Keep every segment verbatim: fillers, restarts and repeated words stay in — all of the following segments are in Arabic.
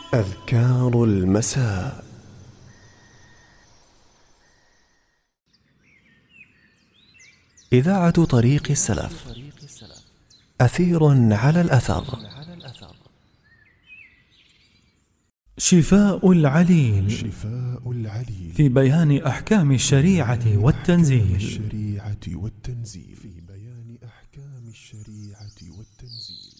أذكار المساء. إذاعة طريق السلف، أثير على الأثر. شفاء العليل شفاء العليل في بيان أحكام الشريعة والتنزيل. الشريعة والتنزيل في بيان أحكام الشريعة والتنزيل.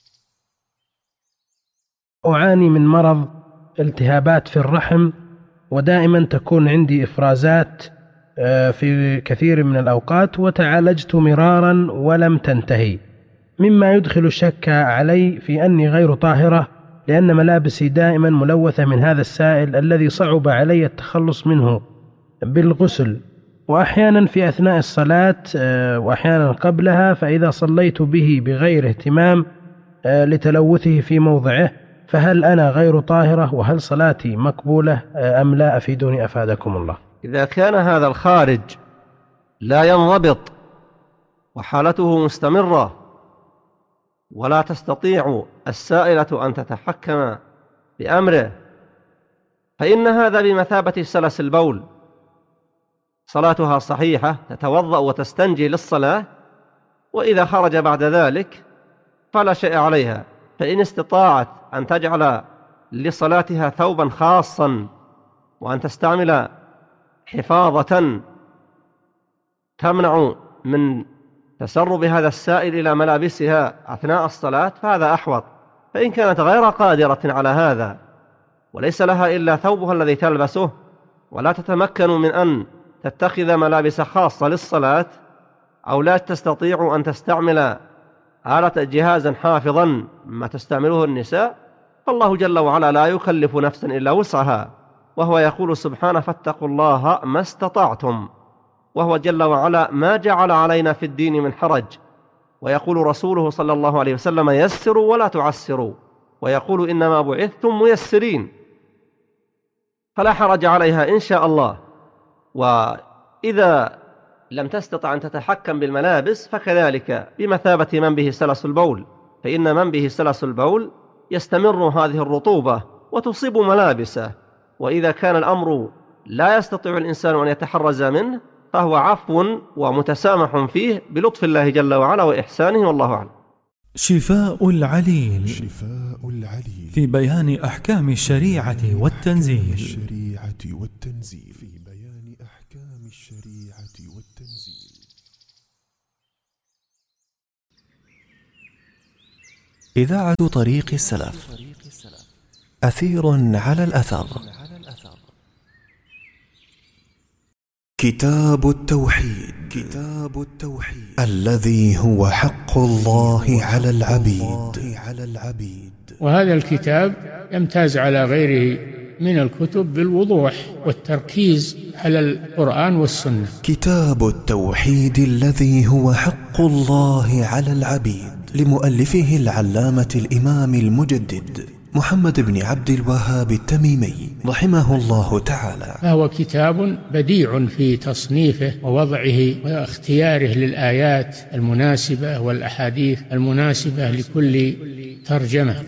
أعاني من مرض التهابات في الرحم، ودائما تكون عندي إفرازات في كثير من الأوقات، وتعالجت مرارا ولم تنتهي، مما يدخل الشك علي في أني غير طاهرة، لأن ملابسي دائما ملوثة من هذا السائل الذي صعب علي التخلص منه بالغسل، وأحيانا في أثناء الصلاة وأحيانا قبلها، فإذا صليت به بغير اهتمام لتلوثه في موضعه، فهل أنا غير طاهرة؟ وهل صلاتي مقبولة أم لا؟ أفيدوني أفادكم الله. إذا كان هذا الخارج لا ينضبط وحالته مستمرة ولا تستطيع السائلة أن تتحكم بأمره، فإن هذا بمثابة سلس البول، صلاتها صحيحة، تتوضأ وتستنجي للصلاة، وإذا خرج بعد ذلك فلا شيء عليها. فإن استطاعت أن تجعل لصلاتها ثوبا خاصا وأن تستعمل حفاظة تمنع من تسرب هذا السائل إلى ملابسها أثناء الصلاة، فهذا أحوط. فإن كانت غير قادرة على هذا وليس لها إلا ثوبها الذي تلبسه، ولا تتمكن من أن تتخذ ملابس خاصة للصلاة، أو لا تستطيع أن تستعمل آلة جهازا حافظا ما تستعمله النساء، فالله جل وعلا لا يكلف نفسا إلا وسعها، وهو يقول سبحانه: فاتقوا الله ما استطعتم، وهو جل وعلا ما جعل علينا في الدين من حرج. ويقول رسوله صلى الله عليه وسلم: يسروا ولا تعسروا، ويقول: إنما بعثتم ميسرين، فلا حرج عليها إن شاء الله. وإذا لم تستطع أن تتحكم بالملابس فكذلك بمثابة من به سلس البول، فإن من به سلس البول يستمر هذه الرطوبة وتصيب ملابسه، وإذا كان الأمر لا يستطيع الإنسان أن يتحرز منه فهو عفو ومتسامح فيه بلطف الله جل وعلا وإحسانه، والله أعلم. شفاء العليل شفاء العليل في بيان أحكام الشريعة والتنزيل. الشريعة والتنزيل في بيان أحكام الشريعة والتنزيل. إذاعة طريق السلف، أثير على الأثر. كتاب التوحيد. كتاب التوحيد الذي هو حق الله على العبيد. على العبيد. وهذا الكتاب يمتاز على غيره من الكتب بالوضوح والتركيز على القرآن والسنة. كتاب التوحيد الذي هو حق الله على العبيد، لمؤلفه العلامة الإمام المجدد محمد بن عبد الوهاب التميمي رحمه الله تعالى. فهو كتاب بديع في تصنيفه ووضعه واختياره للآيات المناسبة والأحاديث المناسبة لكل ترجمة.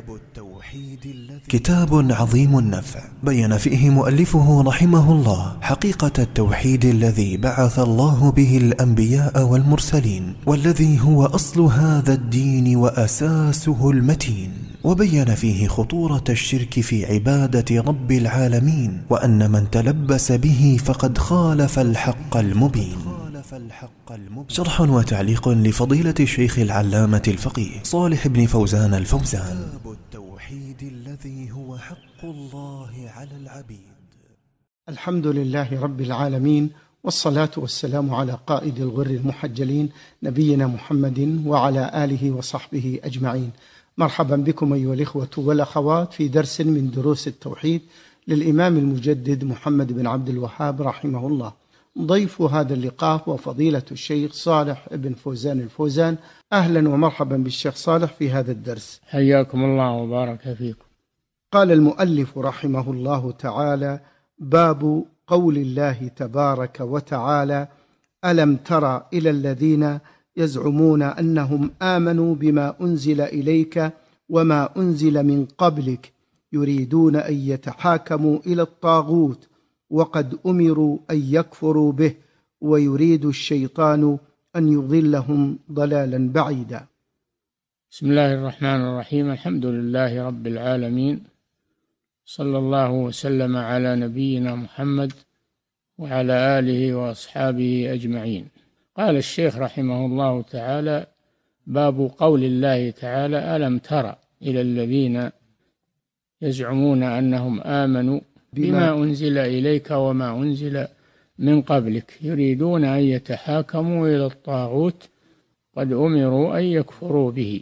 كتاب عظيم النفع، بين فيه مؤلفه رحمه الله حقيقة التوحيد الذي بعث الله به الأنبياء والمرسلين، والذي هو أصل هذا الدين وأساسه المتين، وبين فيه خطورة الشرك في عبادة رب العالمين، وأن من تلبس به فقد خالف الحق المبين. شرح وتعليق لفضيلة الشيخ العلامة الفقيه صالح بن فوزان الفوزان. التوحيد الذي هو حق الله على العبيد. الحمد لله رب العالمين، والصلاة والسلام على قائد الغر المحجلين نبينا محمد وعلى آله وصحبه أجمعين. مرحبا بكم أيها الإخوة والأخوات في درس من دروس التوحيد للإمام المجدد محمد بن عبد الوهاب رحمه الله. ضيف هذا اللقاء وفضيلة الشيخ صالح بن فوزان الفوزان. أهلا ومرحبا بالشيخ صالح في هذا الدرس. حياكم الله وبارك فيكم. قال المؤلف رحمه الله تعالى: باب قول الله تبارك وتعالى: ألم تر إلى الذين يزعمون أنهم آمنوا بما أنزل إليك وما أنزل من قبلك يريدون أن يتحاكموا إلى الطاغوت وقد أمروا أن يكفروا به ويريد الشيطان أن يضلهم ضلالا بعيدا. بسم الله الرحمن الرحيم. الحمد لله رب العالمين، صلى الله وسلم على نبينا محمد وعلى آله وأصحابه أجمعين. قال الشيخ رحمه الله تعالى: باب قول الله تعالى: ألم تر إلى الذين يزعمون أنهم آمنوا بما أنزل إليك وما أنزل من قبلك يريدون أن يتحاكموا إلى الطاغوت قد أمروا أن يكفروا به.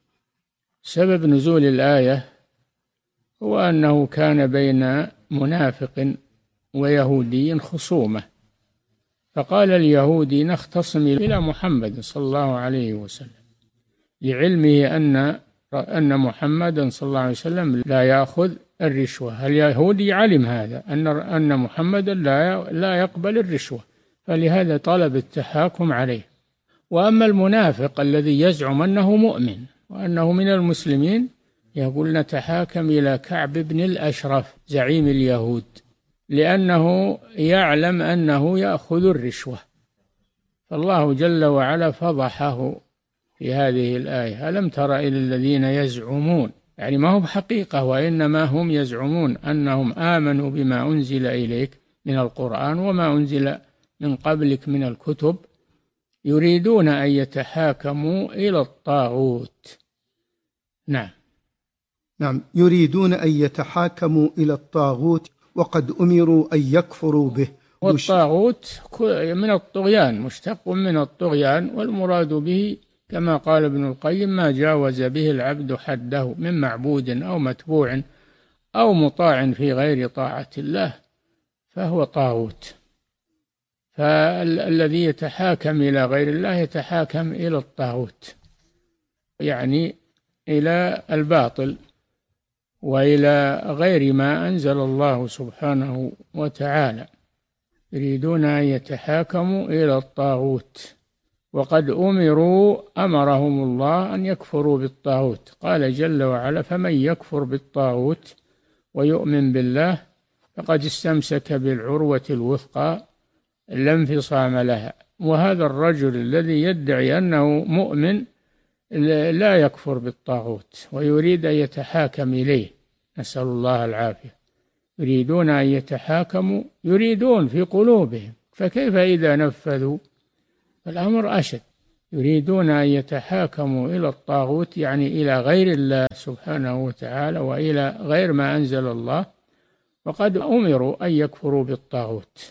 سبب نزول الآية هو أنه كان بين منافق ويهودي خصومة، فقال اليهودي: نختصم إلى محمد صلى الله عليه وسلم، لعلمه أن أن محمدا صلى الله عليه وسلم لا يأخذ الرشوة. اليهودي علم هذا، أن أن محمدا لا لا يقبل الرشوة، فلهذا طلب التحاكم عليه. وأما المنافق الذي يزعم أنه مؤمن وأنه من المسلمين يقول: نتحاكم إلى كعب بن الأشرف زعيم اليهود، لأنه يعلم أنه يأخذ الرشوة. فالله جل وعلا فضحه في هذه الآية: ألم تر إلى الذين يزعمون، يعني ما هو بحقيقة، وإنما هم يزعمون أنهم آمنوا بما أنزل إليك من القرآن وما أنزل من قبلك من الكتب يريدون أن يتحاكموا إلى الطاغوت. نعم نعم يريدون أن يتحاكموا إلى الطاغوت وقد أمروا أن يكفروا به. والطاغوت من الطغيان، مشتق من الطغيان، والمراد به كما قال ابن القيم: ما جاوز به العبد حده من معبود أو متبوع أو مطاع في غير طاعة الله فهو طاغوت. فالذي يتحاكم إلى غير الله يتحاكم إلى الطاغوت، يعني إلى الباطل وإلى غير ما أنزل الله سبحانه وتعالى. يريدون أن يتحاكموا إلى الطاغوت وقد أمروا أمرهم الله أن يكفروا بالطاغوت. قال جل وعلا: فمن يكفر بالطاغوت ويؤمن بالله فقد استمسك بالعروة الوثقى لا انفصام لها. وهذا الرجل الذي يدعي أنه مؤمن لا يكفر بالطاغوت ويريد أن يتحاكم إليه، نسأل الله العافية. يريدون أن يتحاكموا، يريدون في قلوبهم، فكيف إذا نفذوا؟ الأمر أشد. يريدون أن يتحاكموا إلى الطاغوت، يعني إلى غير الله سبحانه وتعالى وإلى غير ما أنزل الله، وقد أمروا أن يكفروا بالطاغوت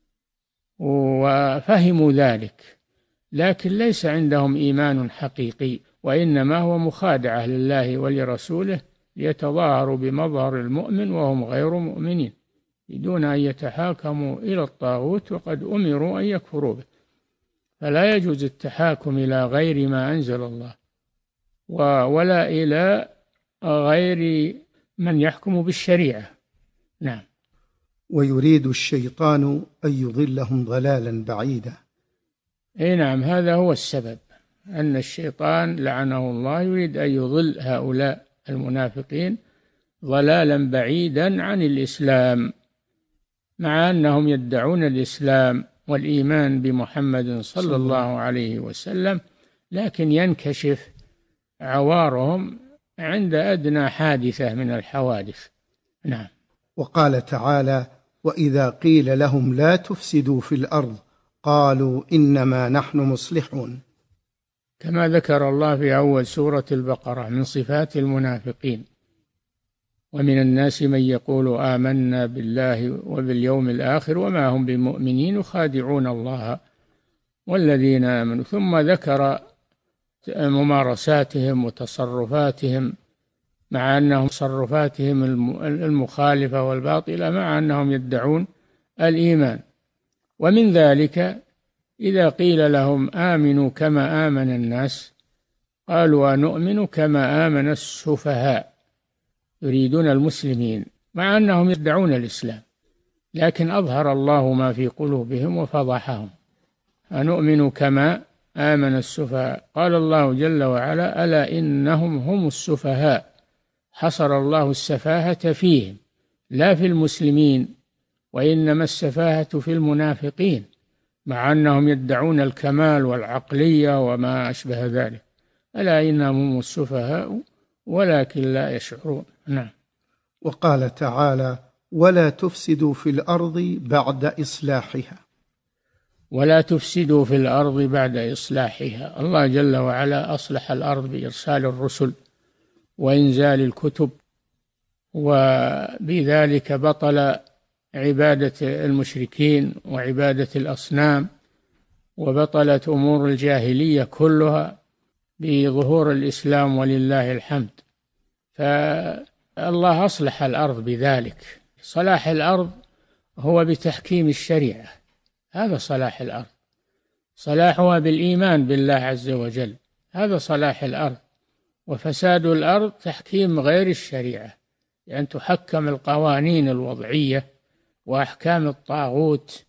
وفهموا ذلك، لكن ليس عندهم إيمان حقيقي، وإنما هو مخادعة لله ولرسوله ليتظاهروا بمظهر المؤمن وهم غير مؤمنين. يريدون أن يتحاكموا إلى الطاغوت وقد أمروا أن يكفروا به. فلا يجوز التحاكم إلى غير ما أنزل الله ولا إلى غير من يحكم بالشريعة. نعم. ويريد الشيطان أن يضلهم ضلالا بعيدا. أي نعم، هذا هو السبب، أن الشيطان لعنه الله يريد أن يضل هؤلاء المنافقين ضلالا بعيدا عن الإسلام، مع أنهم يدعون الإسلام والإيمان بمحمد صلى الله عليه وسلم، لكن ينكشف عوارهم عند أدنى حادثة من الحوادث. نعم. وقال تعالى: وإذا قيل لهم لا تفسدوا في الأرض قالوا إنما نحن مصلحون، كما ذكر الله في أول سورة البقرة من صفات المنافقين: ومن الناس من يقول آمنا بالله وباليوم الآخر وما هم بمؤمنين يخادعون الله والذين آمنوا. ثم ذكر ممارساتهم وتصرفاتهم، مع أنهم تصرفاتهم المخالفة والباطلة، مع أنهم يدعون الإيمان. ومن ذلك إذا قيل لهم آمنوا كما آمن الناس قالوا أنؤمن كما آمن السفهاء، يريدون المسلمين مع أنهم يدعون الإسلام، لكن أظهر الله ما في قلوبهم وفضحهم. أنؤمن كما آمن السفهاء. قال الله جل وعلا: ألا إنهم هم السفهاء حصر الله السفاهة فيهم لا في المسلمين، وإنما السفاهة في المنافقين، مع أنهم يدعون الكمال والعقلية وما أشبه ذلك. ألا إنهم هم السفهاء ولكن لا يشعرون. نعم. وقال تعالى: ولا تفسدوا في الأرض بعد إصلاحها. ولا تفسدوا في الأرض بعد إصلاحها. الله جل وعلا أصلح الأرض بإرسال الرسل وإنزال الكتب، وبذلك بطل عبادة المشركين وعبادة الأصنام، وبطلت أمور الجاهلية كلها بظهور الإسلام ولله الحمد. فالله أصلح الأرض بذلك. صلاح الأرض هو بتحكيم الشريعة، هذا صلاح الأرض. صلاحها بالإيمان بالله عز وجل، هذا صلاح الأرض. وفساد الأرض تحكيم غير الشريعة، لأن تحكم القوانين الوضعية وأحكام الطاغوت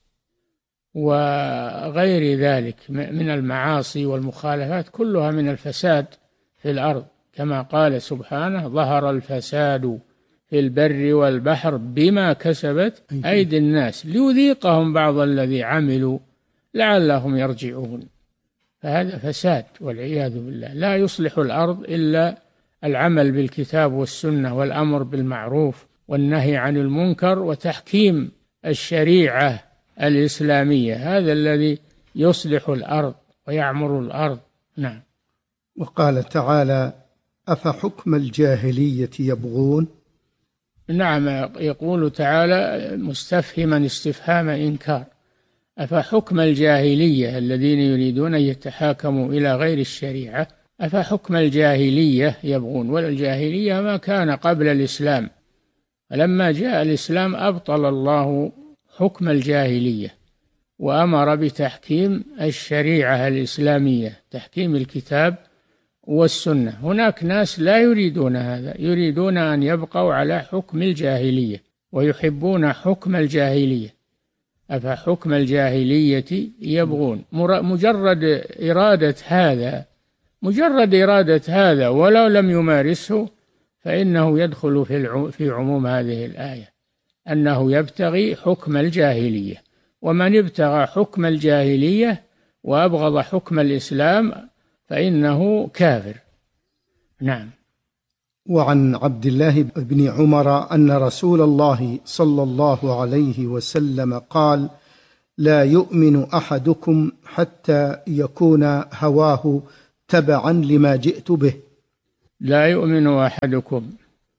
وغير ذلك من المعاصي والمخالفات، كلها من الفساد في الأرض، كما قال سبحانه: ظهر الفساد في البر والبحر بما كسبت أيدي الناس ليذيقهم بعض الذي عملوا لعلهم يرجعون. فهذا فساد والعياذ بالله. لا يصلح الأرض إلا العمل بالكتاب والسنة والأمر بالمعروف والنهي عن المنكر وتحكيم الشريعة الإسلامية، هذا الذي يصلح الأرض ويعمر الأرض. نعم. وقال تعالى: أفحكم الجاهلية يبغون. نعم، يقول تعالى مستفهما استفهام إنكار: أفحكم الجاهلية الذين يريدون أن يتحاكموا إلى غير الشريعة، أفحكم الجاهلية يبغون. والجاهلية ما كان قبل الإسلام، فلما جاء الإسلام أبطل الله حكم الجاهلية وأمر بتحكيم الشريعة الإسلامية، تحكيم الكتاب والسنة. هناك ناس لا يريدون هذا، يريدون أن يبقوا على حكم الجاهلية ويحبون حكم الجاهلية. أفحكم الجاهلية يبغون. مجرد إرادة هذا مجرد إرادة هذا ولو لم يمارسه فإنه يدخل في في عموم هذه الآية، أنه يبتغي حكم الجاهلية. ومن ابتغى حكم الجاهلية وأبغض حكم الإسلام فإنه كافر. نعم. وعن عبد الله بن عمر أن رسول الله صلى الله عليه وسلم قال: لا يؤمن أحدكم حتى يكون هواه تبعا لما جئت به. لا يؤمن أحدكم،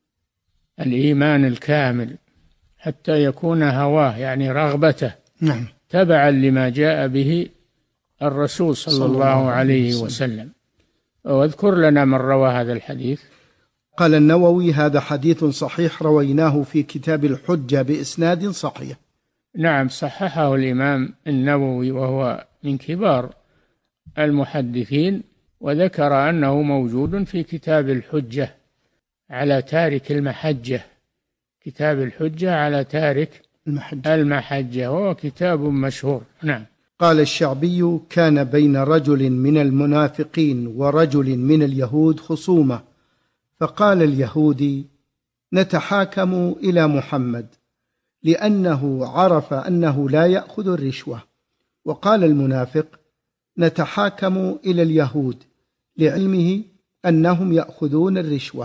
الإيمان الكامل، حتى يكون هواه يعني رغبته نعم تبعا لما جاء به الرسول صلى, صلى الله, الله عليه وسلم, وسلم. واذكر لنا من روى هذا الحديث. قال النووي: هذا حديث صحيح رويناه في كتاب الحجة بإسناد صحيح. نعم، صححه الإمام النووي وهو من كبار المحدثين، وذكر أنه موجود في كتاب الحجة على تارك المحجة، كتاب الحجة على تارك المحجة, المحجة وهو كتاب مشهور. نعم. قال الشعبي: كان بين رجل من المنافقين ورجل من اليهود خصومة، فقال اليهودي: نتحاكم إلى محمد لأنه عرف أنه لا يأخذ الرشوة. وقال المنافق: نتحاكم إلى اليهود لعلمه أنهم يأخذون الرشوة.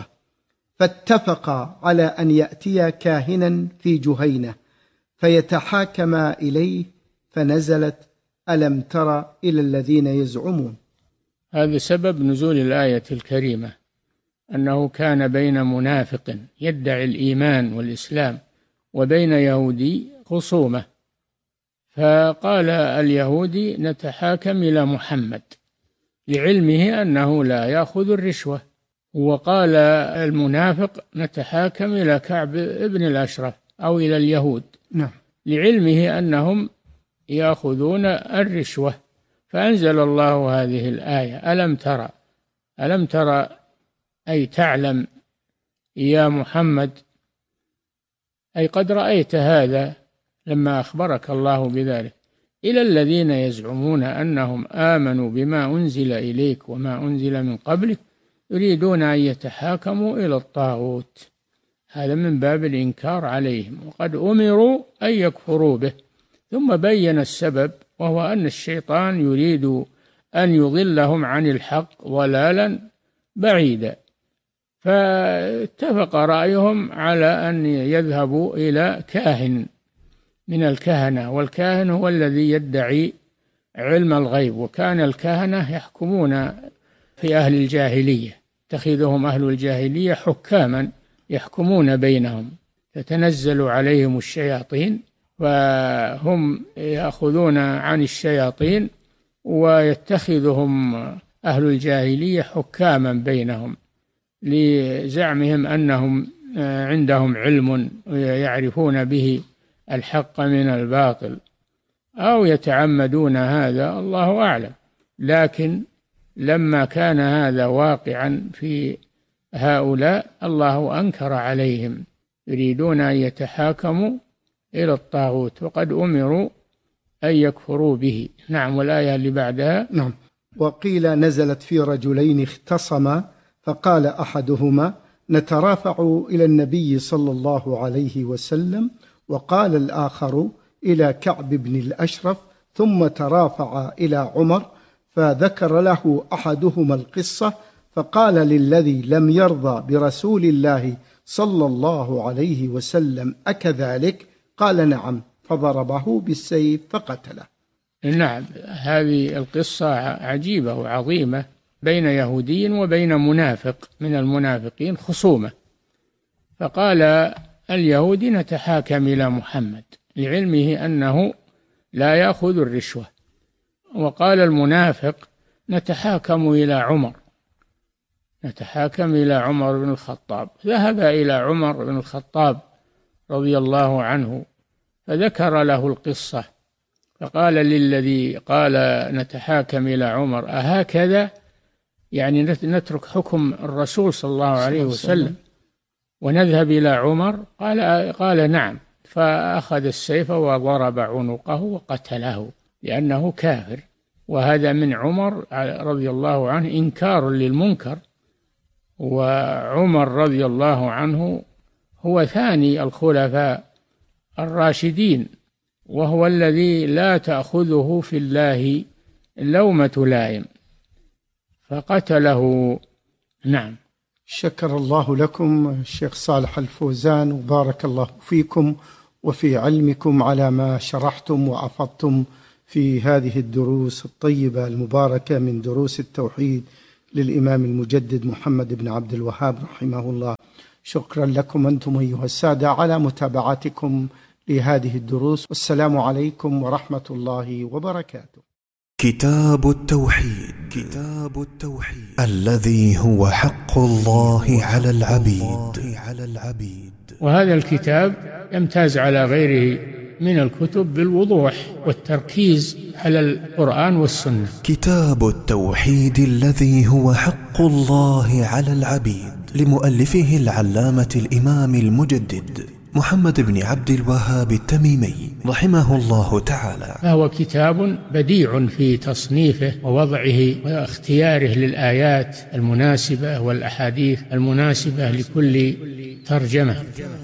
فاتفقا على أن يأتيا كاهنا في جهينة فيتحاكما إليه، فنزلت: ألم تر إلى الذين يزعمون. هذا سبب نزول الآية الكريمة، أنه كان بين منافق يدعي الإيمان والإسلام وبين يهودي خصومة، فقال اليهودي: نتحاكم إلى محمد لعلمه أنه لا يأخذ الرشوة، وقال المنافق: نتحاكم إلى كعب ابن الأشرف أو إلى اليهود نعم. لعلمه أنهم يأخذون الرشوة. فأنزل الله هذه الآية: ألم ترى ألم ترى أي تعلم يا محمد، أي قد رأيت هذا لما أخبرك الله بذلك، إلى الذين يزعمون أنهم آمنوا بما أنزل إليك وما أنزل من قبلك يريدون أن يتحاكموا إلى الطاغوت، هذا من باب الإنكار عليهم، وقد أمروا أن يكفروا به. ثم بين السبب، وهو أن الشيطان يريد أن يضلهم عن الحق ضلالا بعيدا، فاتفق رأيهم على أن يذهبوا إلى كاهن من الكهنة، والكاهن هو الذي يدعي علم الغيب، وكان الكهنة يحكمون في أهل الجاهلية، اتخذهم أهل الجاهلية حكاما يحكمون بينهم، تتنزل عليهم الشياطين فهم يأخذون عن الشياطين، ويتخذهم أهل الجاهلية حكاما بينهم لزعمهم أنهم عندهم علم يعرفون به الحق من الباطل، أو يتعمدون هذا، الله أعلم. لكن لما كان هذا واقعا في هؤلاء الله أنكر عليهم، يريدون أن يتحاكموا إلى الطاغوت، وقد أمروا أن يكفروا به. نعم. والآية اللي بعدها. نعم. وقيل نزلت في رجلين اختصما فقال أحدهما نترافع إلى النبي صلى الله عليه وسلم، وقال الآخر إلى كعب بن الأشرف، ثم ترافع إلى عمر، فذكر له أحدهما القصة، فقال للذي لم يرضى برسول الله صلى الله عليه وسلم أكذلك؟ قال نعم، فضربه بالسيف فقتله. نعم. هذه القصة عجيبة وعظيمة، بين يهودي وبين منافق من المنافقين خصومة، فقال اليهودي نتحاكم إلى محمد لعلمه أنه لا يأخذ الرشوة، وقال المنافق نتحاكم إلى عمر نتحاكم إلى عمر بن الخطاب. ذهب إلى عمر بن الخطاب رضي الله عنه فذكر له القصة، فقال للذي قال نتحاكم إلى عمر أهكذا، يعني نترك حكم الرسول صلى الله عليه وسلم ونذهب إلى عمر؟ قال قال نعم، فأخذ السيف وضرب عنقه وقتله لأنه كافر. وهذا من عمر رضي الله عنه إنكار للمنكر، وعمر رضي الله عنه هو ثاني الخلفاء الراشدين، وهو الذي لا تأخذه في الله لومة لائم، فقتله. نعم. شكر الله لكم الشيخ صالح الفوزان، وبارك الله فيكم وفي علمكم على ما شرحتم وأفضتم في هذه الدروس الطيبة المباركة من دروس التوحيد للإمام المجدد محمد بن عبد الوهاب رحمه الله. شكرا لكم أنتم أيها السادة على متابعتكم لهذه الدروس، والسلام عليكم ورحمة الله وبركاته. كتاب التوحيد. كتاب التوحيد الذي هو حق الله على العبيد. وهذا الكتاب يمتاز على غيره من الكتب بالوضوح والتركيز على القرآن والسنة. كتاب التوحيد الذي هو حق الله على العبيد، لمؤلفه العلامة الإمام المجدد محمد بن عبد الوهاب التميمي رحمه الله تعالى. فهو كتاب بديع في تصنيفه ووضعه واختياره للآيات المناسبة والأحاديث المناسبة لكل ترجمة.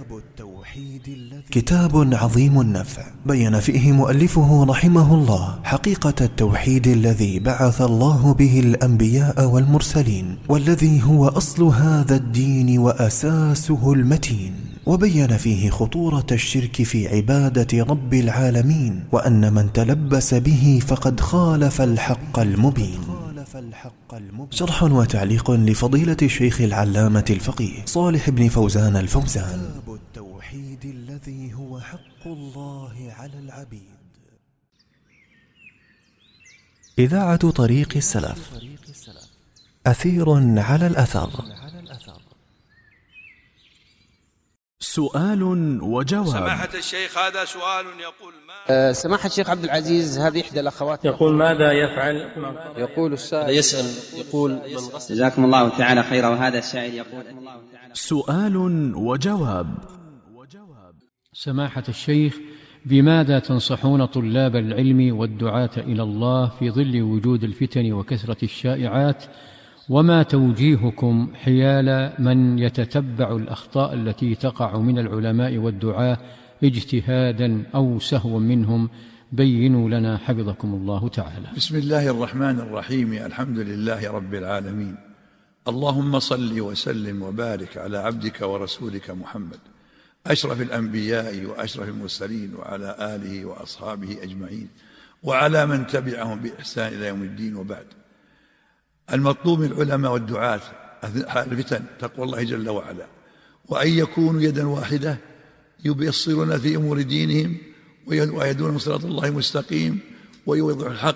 كتاب عظيم النفع، بين فيه مؤلفه رحمه الله حقيقة التوحيد الذي بعث الله به الأنبياء والمرسلين، والذي هو أصل هذا الدين وأساسه المتين، وبين فيه خطورة الشرك في عبادة رب العالمين، وأن من تلبس به فقد خالف الحق المبين. شرح وتعليق لفضيلة الشيخ العلامة الفقيه صالح بن فوزان الفوزان. كتاب التوحيد الذي هو حق الله على العبيد. إذاعة طريق السلف، أثير على الأثر. سؤال وجواب. سماحة الشيخ، هذا سؤال يقول ما أه سماحة الشيخ عبد العزيز، هذه إحدى الأخوات يقول ماذا يفعل؟ يقول السائل يسأل يقول جزاكم الله تعالى خيرا. وهذا السائل يقول سؤال وجواب. سماحة الشيخ، بماذا تنصحون طلاب العلم والدعاة إلى الله في ظل وجود الفتن وكثرة الشائعات وما توجيهكم حيال من يتتبع الأخطاء التي تقع من العلماء والدعاة اجتهادا أو سهوا منهم؟ بينوا لنا حفظكم الله تعالى. بسم الله الرحمن الرحيم. الحمد لله رب العالمين، اللهم صل وسلم وبارك على عبدك ورسولك محمد أشرف الأنبياء وأشرف المرسلين، وعلى آله وأصحابه أجمعين، وعلى من تبعهم بإحسان إلى يوم الدين. وبعد، المطلوب من العلماء والدعاة أثناء الفتن تقوى الله جل وعلا، وأن يكونوا يدا واحدة يبصرون في أمور دينهم ويهدون صراط الله مستقيم ويوضح الحق،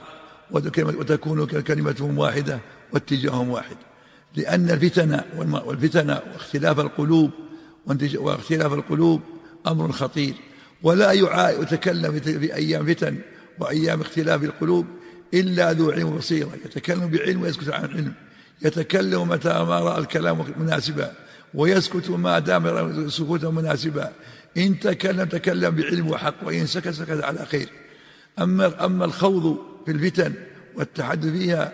وتكون كلمتهم واحدة واتجاههم واحد. لأن الفتن والفتن واختلاف القلوب واختلاف القلوب أمر خطير، ولا يتكلم في أيام فتن وأيام اختلاف القلوب إلا ذو علم وبصيرة، يتكلم بعلم ويسكت عن علم، يتكلم متى ما رأى الكلام مناسبا ويسكت ما دام سكوته مناسبا. إن تكلم تكلم بعلم وحق، وإن سكت سكت على خير. أما أما الخوض في الفتن والتحدث فيها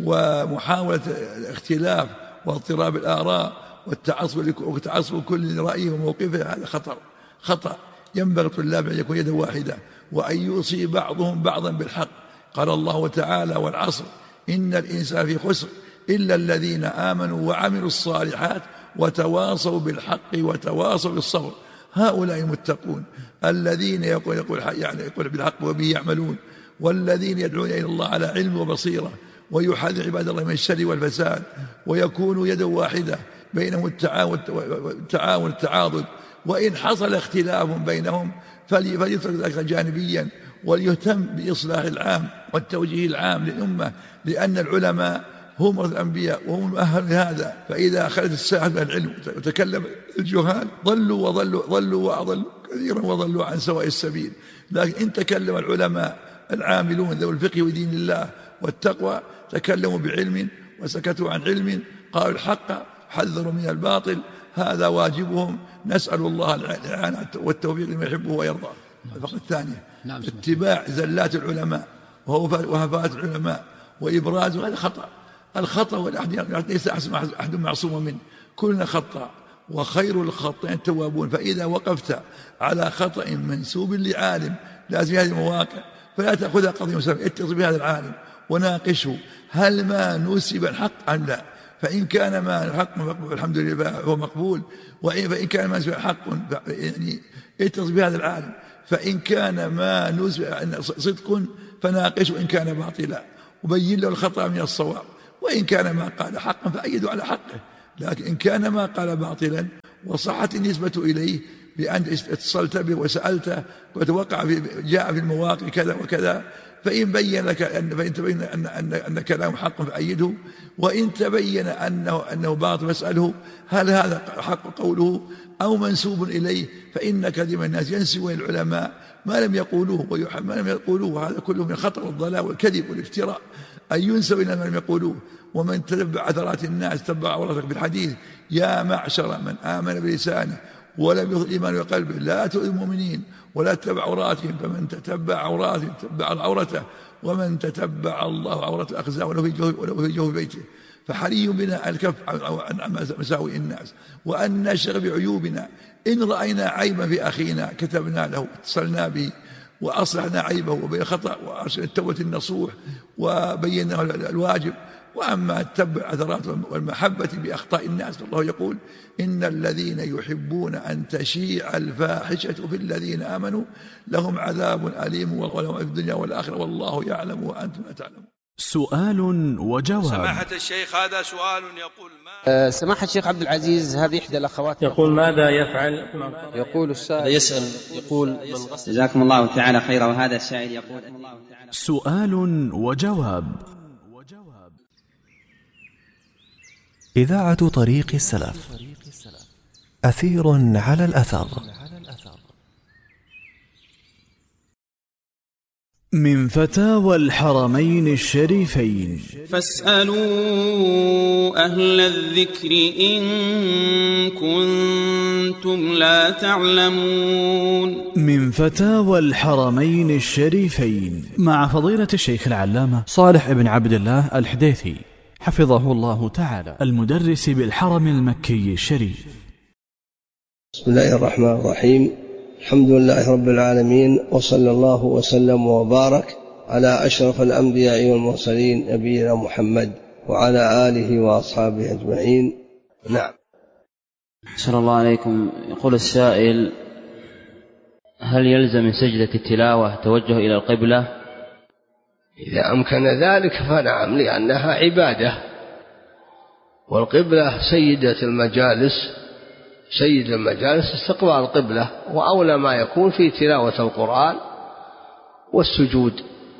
ومحاولة الاختلاف واضطراب الآراء والتعصب وتعصب كل رأيه وموقفه، هذا خطر خطأ. ينبغي الطلاب أن يكون يدا واحدة، وأن يوصي بعضهم بعضا بالحق. قال الله تعالى: والعصر إن الإنسان في خسر إلا الذين آمنوا وعملوا الصالحات وتواصوا بالحق وتواصوا بالصبر. هؤلاء المتقون الذين يقول يقول يعني يقول بالحق وبه يعملون، والذين يدعون إلى الله على علم وبصيرة، ويحذر عباد الله من الشر والفساد، ويكون يدا واحدة بينهم التعاون التعاون التعاضد. وإن حصل اختلاف بينهم فليترك ذلك جانبيا، وليهتم بإصلاح العام والتوجيه العام للأمة، لأن العلماء هم ورثة الأنبياء وهم المؤهل لهذا. فإذا خلت الساحة من العلم وتكلم الجهال ضلوا وضلوا ضلوا وأضلوا كثيرا وضلوا عن سواء السبيل. لكن إن تكلم العلماء العاملون ذوي الفقه ودين الله والتقوى تكلموا بعلم وسكتوا عن علم، قالوا الحق، حذروا من الباطل، هذا واجبهم. نسأل الله الإعانة والتوفيق لما يحبه ويرضاه. الفقرة الثانية: اتباع زلات العلماء وهفات العلماء وإبراز، هذا خطأ. الخطأ والأحد ليس أحد معصوم منه، كلنا خطأ، وخير الخطائين التوابون. فإذا وقفت على خطأ منسوب لعالم لازم هذه المواقع فلا تأخذها قضية مسلمة، اتصل بهذا العالم وناقشه هل ما نسب الحق أم لا. فإن كان ما الحق مقبول الحمد لله هو مقبول، فإن كان ما نسب الحق يعني اتصل بهذا العالم. فإن كان ما نسب صدق فناقشه إن كان باطلا، وبين له الخطأ من الصواب. وإن كان ما قال حقا فأيدوا على حقه. لكن إن كان ما قال باطلا وصحت النسبة إليه بأن اتصلت به وسألته وتوقع في جاء في المواقع كذا وكذا، فإن بين لك أن فإن تبين أن أن أن كلام حق فأيده، وإن تبين أنه أنه باطل فاسأله هل هذا حق قوله أو منسوب إليه. فإن كثير من الناس ينسبون إلى العلماء ما لم يقولوه ويحب ما لم يقولوه، هذا كله من الخطأ والضلال والكذب والافتراء، أن ينسب إلى ما لم يقولوه. ومن تتبع عثرات الناس تبع عورتك بالحديث: يا معشر من آمن بلسانه ولم يظهر الإيمان بقلبه لا تؤذوا المؤمنين ولا تتبع عوراتهم، فمن تتبع عوراتهم تتبع عورته، ومن تتبع الله عورة الأخزاء ولو في جوف ولو في جوف بيته. فحري بنا الكف عن مساوئ الناس، وأن نشغل بعيوبنا. إن رأينا عيبا في أخينا كتبنا له اتصلنا به وأصلحنا عيبه وبين خطأ وأرسل التوبة النصوح وبينا الواجب. وأما تتبع عثرات والمحبة بأخطاء الناس فالله يقول: إن الذين يحبون أن تشيع الفاحشة في الذين آمنوا لهم عذاب أليم ولهم في الدنيا والآخرة والله يعلم وأنتم لا تعلمون. سؤال وجواب. سماحة الشيخ هذا سؤال يقول ما أه سماحة الشيخ عبد العزيز، هذه إحدى الأخوات يقول ماذا يفعل؟ يقول السائل يسأل يقول جزاكم الله تعالى خيرا. وهذا السائل يقول: سؤال وجواب. إذاعة طريق السلف، أثير على الأثر. من فتاوى الحرمين الشريفين: فاسألوا أهل الذكر إن كنتم لا تعلمون. من فتاوى الحرمين الشريفين مع فضيلة الشيخ العلامة صالح بن عبد الله الحديثي، حفظه الله تعالى، المدرس بالحرم المكي الشريف. بسم الله الرحمن الرحيم. الحمد لله رب العالمين، وصلى الله وسلم وبارك على أشرف الأنبياء والمرسلين نبينا محمد وعلى آله وأصحابه أجمعين. نعم. أحسن الله عليكم. يقول السائل: هل يلزم من سجدة التلاوة توجه إلى القبلة؟ إذا أمكن ذلك فنعم، لأنها عبادة، والقبلة سيدة المجالس، سيد المجالس استقبال القبلة، وأولى ما يكون في تلاوة القرآن والسجود،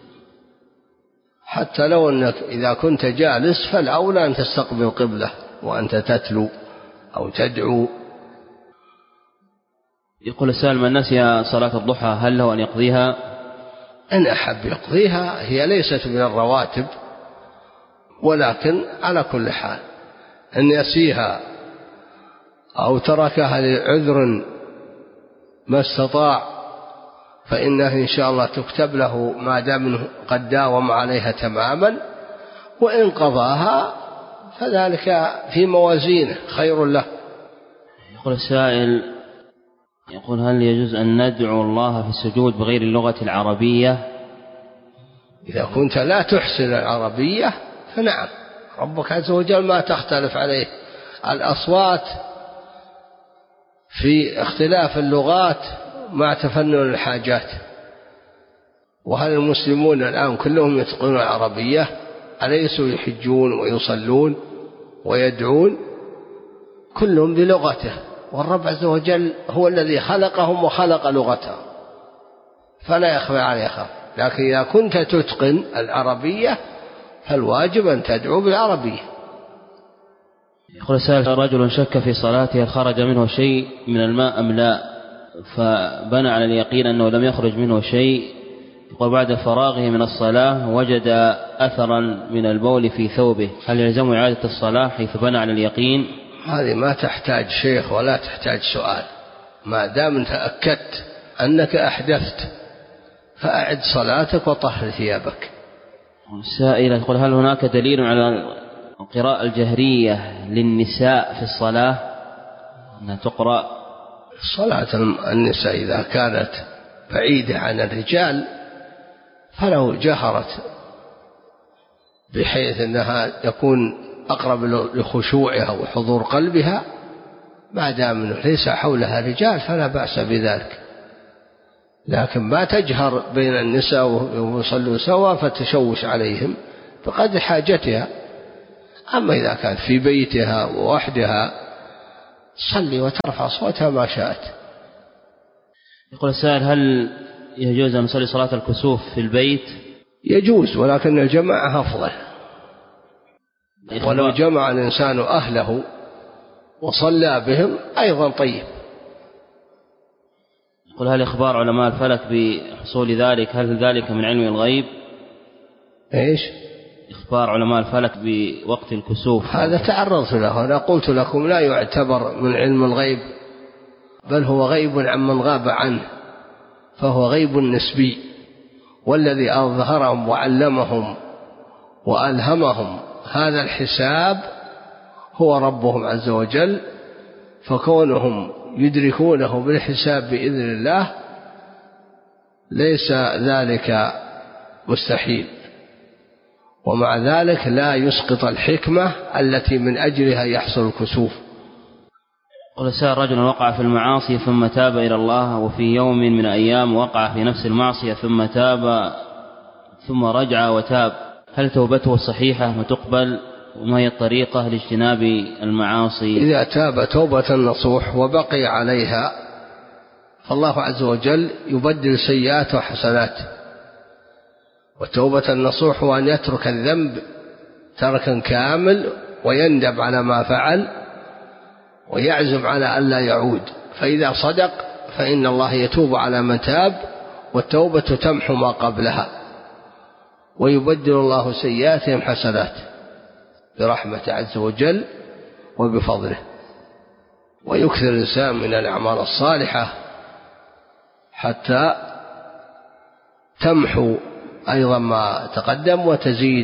حتى لو أنك إذا كنت جالس فالأولى أن تستقبل القبلة وأنت تتلو أو تدعو. يقول السائل: من نسي صلاة الضحى هل له أن يقضيها؟ إن أحب يقضيها، هي ليست من الرواتب، ولكن على كل حال إن يسيها أو تركها لعذر ما استطاع فإنه إن شاء الله تكتب له ما دام قد داوم عليها تماما، وإن قضاها فذلك في موازينه خير له. يقول السائل: يقول هل يجوز أن ندعو الله في السجود بغير اللغة العربية؟ إذا كنت لا تحسن العربية فنعم، ربك عز وجل ما تختلف عليه الأصوات في اختلاف اللغات مع تفنن الحاجات. وهل المسلمون الآن كلهم يتقنون العربية؟ أليسوا يحجون ويصلون ويدعون؟ كلهم بلغته، والرب عز وجل هو الذي خلقهم وخلق لغتهم، فلا يخفى عليه خفى. لكن إذا كنت تتقن العربية فالواجب أن تدعو بالعربية. يقول السائل: رجل شك في صلاته هل خرج منه شيء من الماء أم لا، فبنى على اليقين أنه لم يخرج منه شيء. يقول بعد فراغه من الصلاة وجد أثرا من البول في ثوبه، هل يلزم إعادة الصلاة حيث بنى على اليقين؟ هذه ما تحتاج شيخ ولا تحتاج سؤال، ما دام تأكدت أنك أحدثت فأعد صلاتك وطهر ثيابك. السائل يقول: هل هناك دليل على القراءة الجهرية للنساء في الصلاة أنها تقرأ؟ صلاة النساء إذا كانت بعيدة عن الرجال فلو جهرت بحيث أنها يكون أقرب لخشوعها وحضور قلبها، ما دام ليس حولها رجال فلا بأس بذلك. لكن ما تجهر بين النساء ويصلوا سوا فتشوش عليهم بقدر حاجتها. أما إذا كانت في بيتها ووحدها صلي وترفع صوتها ما شاءت. يقول السائل: هل يجوز أن نصلي صلاة الكسوف في البيت؟ يجوز، ولكن الجماعة أفضل. ولو جمع الإنسان أهله وصلى بهم أيضا طيب. يقول: هل إخبار علماء الفلك بحصول ذلك هل ذلك من علم الغيب؟ إيش؟ إخبار علماء الفلك بوقت الكسوف هذا تعرضت له، أنا قلت لكم لا يعتبر من علم الغيب، بل هو غيب عمن غاب عنه، فهو غيب نسبي. والذي أظهرهم وعلمهم وألهمهم هذا الحساب هو ربهم عز وجل، فكونهم يدركونه بالحساب بإذن الله ليس ذلك مستحيل. ومع ذلك لا يسقط الحكمة التي من أجلها يحصل الكسوف. قل سأل رجل وقع في المعاصي ثم تاب إلى الله، وفي يوم من أيام وقع في نفس المعصية ثم تاب ثم رجع وتاب، هل توبته الصحيحة وتقبل؟ وما هي الطريقة لاجتناب المعاصي؟ إذا تاب توبة نصوح وبقي عليها فالله عز وجل يبدل سيئات وحسنات. والتوبة النصوح هو أن يترك الذنب تركا كامل ويندب على ما فعل ويعزم على ألا يعود، فإذا صدق فإن الله يتوب على من تاب، والتوبة تمحو ما قبلها، ويبدل الله سيئاتهم حسنات برحمة عز وجل وبفضله. ويكثر الإنسان من الأعمال الصالحة حتى تمحو أيضا ما تقدم وتزيد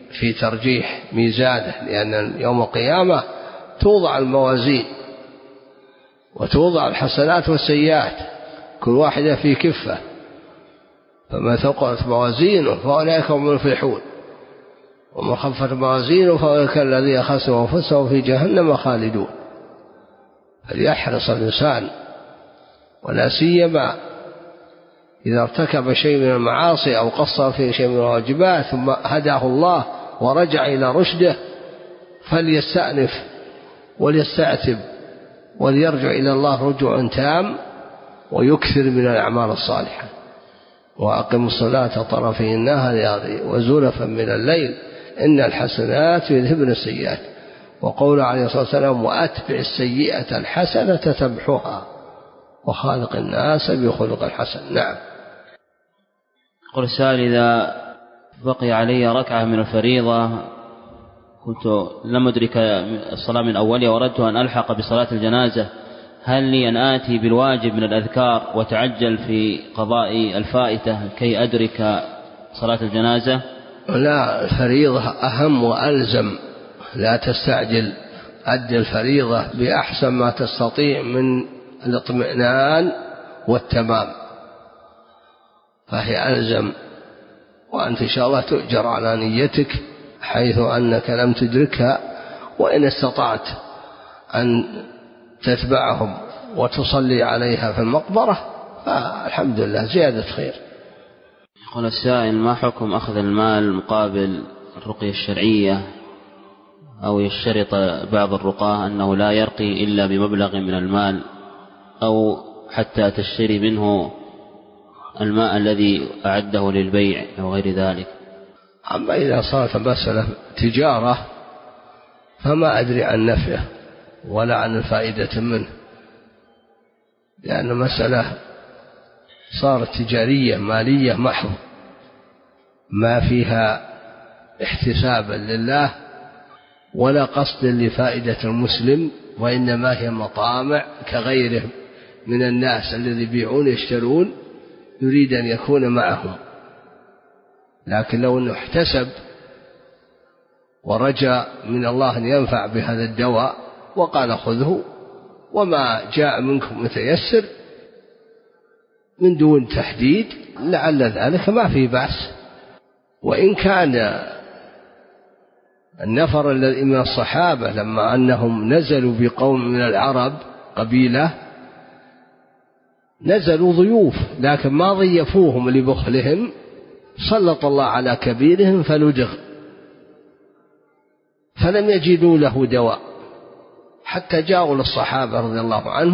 في ترجيح ميزانه، لأن يوم القيامة توضع الموازين وتوضع الحسنات والسيئات كل واحدة في كفة، فما ثقلت موازينه فأولئك هم المفلحون ومن خفت موازينه فأولئك الذين خسروا أنفسهم في جهنم خالدون. فليحرص الإنسان، ولا سيما إذا ارتكب شيء من المعاصي أو قصر في شيء من الواجبات ثم هداه الله ورجع إلى رشده، فليستأنف وليستعتب وليرجع إلى الله رجوعا تام ويكثر من الأعمال الصالحة. وأقم الصلاة طرفي النهار وزلفا من الليل إن الحسنات يذهبن السيئات، وقول عليه الصلاة والسلام وأتبع السيئة الحسنة تمحها وخالق الناس بخلق الحسن. نعم. قل السائل: إذا بقي علي ركعة من الفريضة كنت لم أدرك الصلاة من أولها وأردت أن ألحق بصلاة الجنازة، هل لي أن آتي بالواجب من الأذكار وتعجل في قضاء الفائتة كي أدرك صلاة الجنازة؟ لا، الفريضة أهم وألزم، لا تستعجل، أدي الفريضة بأحسن ما تستطيع من الاطمئنان والتمام، فهي ألزم، وأنت إن شاء الله تؤجر على نيتك حيث أنك لم تدركها، وإن استطعت أن تتبعهم وتصلي عليها في المقبرة فالحمد لله زيادة خير. يقول السائل: ما حكم أخذ المال مقابل الرقية الشرعية، أو يشترط بعض الرقاة أنه لا يرقي إلا بمبلغ من المال، أو حتى تشتري منه الماء الذي أعده للبيع أو غير ذلك؟ أما إذا صارت مسألة تجارة فما أدري عن نفعه ولا عن الفائدة منه، لأن مسألة صارت تجارية مالية محض ما فيها احتسابا لله ولا قصد لفائدة المسلم، وإنما هي مطامع كغيره من الناس الذي يبيعون يشترون يريد أن يكون معهم. لكن لو أنه احتسب ورجى من الله أن ينفع بهذا الدواء وقال خذه وما جاء منكم متيسر من دون تحديد، لعل ذلك ما في بأس. وإن كان النفر الذي من الصحابة لما أنهم نزلوا بقوم من العرب قبيلة نزلوا ضيوف لكن ما ضيفوهم لبخلهم، سلط الله على كبيرهم فلدغ فلم يجدوا له دواء حتى جاءوا للصحابة رضي الله عنهم